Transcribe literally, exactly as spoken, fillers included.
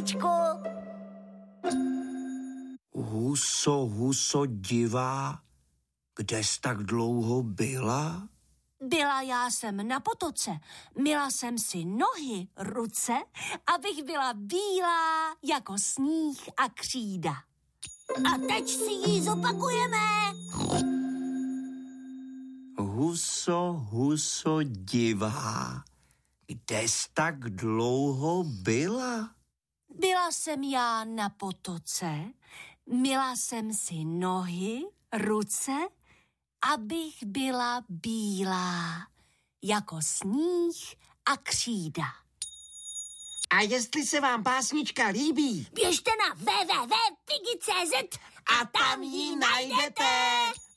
básničku. Huso, huso divá, kde jsi tak dlouho byla? Byla já jsem na potoce, myla jsem si nohy, ruce, abych byla bílá jako sníh a křída. A teď si ji zopakujeme. Huso, huso divá, kde jsi tak dlouho byla? Byla jsem já na potoce, myla jsem si nohy, ruce, abych byla bílá jako sníh a křída. A jestli se vám básnička líbí, běžte na w w w tečka pigi tečka cz a tam ji najdete.